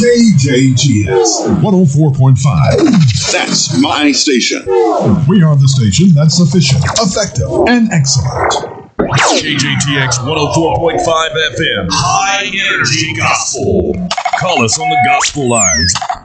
KJGS 104.5. That's my station. We are the station that's efficient, effective, and excellent. KJTX 104.5 FM. High Energy Gospel. Call us on the gospel lines